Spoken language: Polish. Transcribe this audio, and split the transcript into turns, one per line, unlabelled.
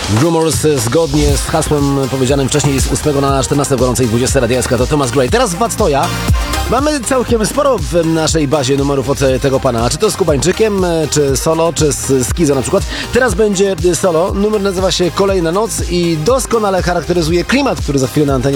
Rumors zgodnie z hasłem powiedzianym wcześniej z 8 na 14 gorącej 20 radiańska to Thomas Gray. Teraz Wactoja. Mamy całkiem sporo w naszej bazie numerów od tego pana. Czy to z Kubańczykiem, czy solo, czy z Skizo na przykład. Teraz będzie solo. Numer nazywa się Kolejna Noc i doskonale charakteryzuje klimat, który za chwilę na antenie